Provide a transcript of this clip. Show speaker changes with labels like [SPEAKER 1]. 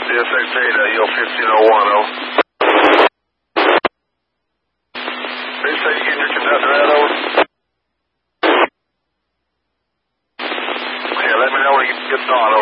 [SPEAKER 1] CSX Data, yield 1501, over. They say you get your conductor out, over. Okay, let me know when you get on,